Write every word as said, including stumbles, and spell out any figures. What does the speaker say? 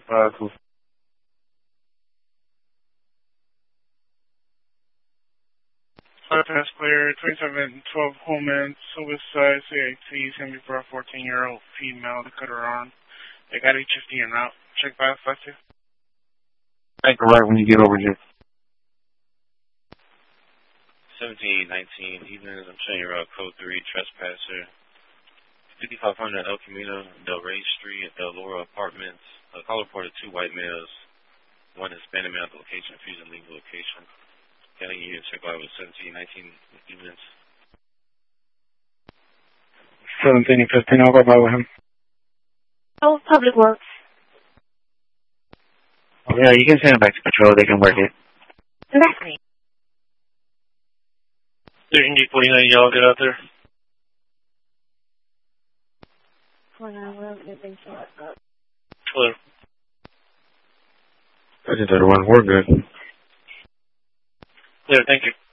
Uh, cool. Bypass clear, twenty-seven twelve Holman, suicide, C I T, is going to be for a fourteen-year-old female to cut her arm. They got H F D and out. Check by five two. Anchor right when you get over here. seventeen nineteen, evenings, I'm showing you around code three, trespasser. fifty-five hundred El Camino, Del Rey Street, Del Laura Apartments. A call reported two white males, one Hispanic male at the location, refusing legal location. Getting you to check out with seventeen nineteen evenings. seventeen fifteen, I'll go by with him. Oh, Public Works. Yeah, you can send it back to patrol. They can work it. That's me. thirteen forty-nine, y'all get out there. Clear. thirty thirty-one, we're good. Clear, thank you.